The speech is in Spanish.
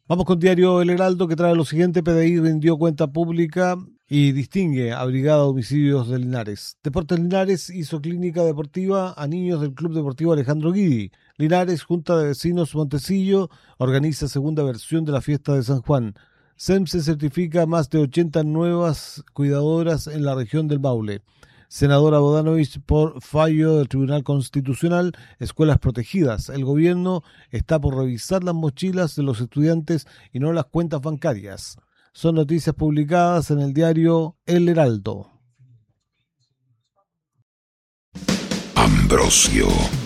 Vamos con Diario El Heraldo, que trae lo siguiente: PDI rindió cuenta pública y distingue a Brigada de Homicidios de Linares. Deportes Linares hizo clínica deportiva a niños del Club Deportivo Alejandro Guidi. Linares, Junta de Vecinos Montecillo, organiza segunda versión de la fiesta de San Juan. SEMSE certifica más de 80 nuevas cuidadoras en la región del Maule. Senadora Bodanovich, por fallo del Tribunal Constitucional, escuelas protegidas. El gobierno está por revisar las mochilas de los estudiantes y no las cuentas bancarias. Son noticias publicadas en el diario El Heraldo. Ambrosio